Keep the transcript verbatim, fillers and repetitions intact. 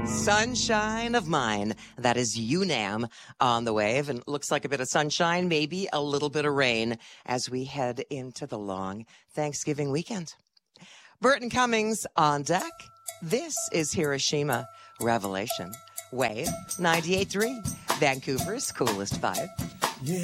Sunshine of Mine. That is UNAM on the wave, and looks like a bit of sunshine, maybe a little bit of rain as we head into the long Thanksgiving weekend. Burton Cummings on deck. This is Hiroshima Revelation. Wave ninety-eight point three, Vancouver's coolest vibe.